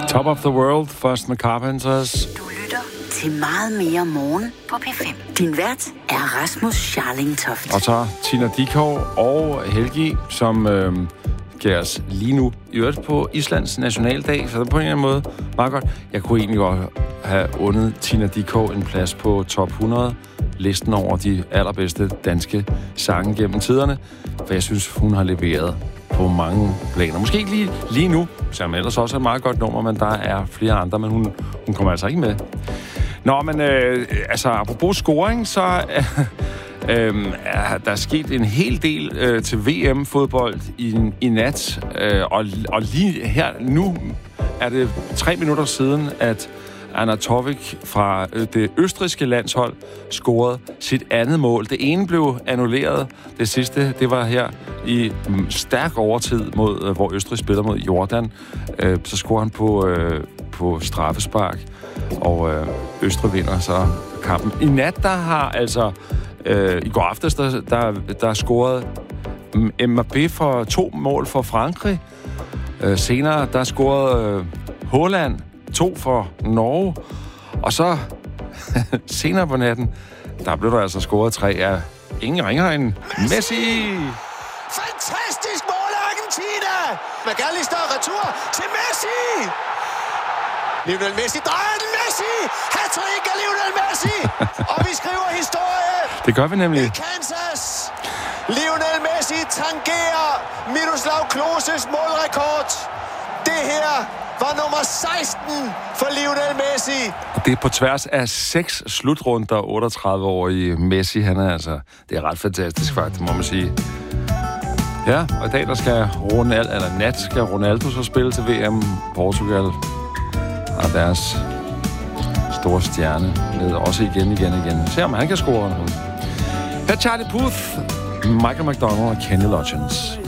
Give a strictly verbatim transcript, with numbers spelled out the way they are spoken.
Top of the World, først med Carpenters. Du lytter til Meget Mere Morgen på P fem. Din vært er Rasmus Scharling Toft. Og så Tina Dickow og Helgi, som øh, giver os lige nu i øvrigt på Islands nationaldag. Så det er på en eller anden måde meget godt. Jeg kunne egentlig godt have undet Tina Dickow en plads på top hundrede. Listen over de allerbedste danske sange gennem tiderne. For jeg synes, hun har leveret på mange planer. Måske ikke lige, lige nu, som ellers også er et meget godt nummer, men der er flere andre, men hun, hun kommer altså ikke med. Nå, men øh, altså, apropos scoring, så øh, er der sket en hel del øh, til V M-fodbold i, i nat. Øh, og, og lige her nu er det tre minutter siden, at Arnautovic fra det østrigske landshold scorede sit andet mål. Det ene blev annulleret. Det sidste, det var her i stærk overtid, mod, hvor Østrig spiller mod Jordan. Så scorer han på, på straffespark, og Østrig vinder så kampen. I nat, der har altså i går aftes, der, der, der scorede Mbappé for to mål for Frankrig. Senere, der scorede Haaland to for Norge. Og så senere på natten, der blev der altså scoret tre af ingen ringer end Messi. Messi! Fantastisk mål af Argentina! McAllister retur til Messi! Lionel Messi drejer den. Messi! Hat-trick af Lionel Messi! Og vi skriver historie! Det gør vi nemlig. I Kansas! Lionel Messi tangerer Miroslav Kloses målrekord. Det her var nummer seksten for Lionel Messi. Og det er på tværs af seks slutrunder, otteogtredive-årige Messi. Han er altså... Det er ret fantastisk, faktisk, må man sige. Ja, og i dag, der skal Ronaldo, eller nat, skal Ronaldo så spille til V M. Portugal har deres store stjerne med også igen, igen, igen. Se om han kan score noget. Her er Charlie Puth, Michael McDonald og Kenny Loggins.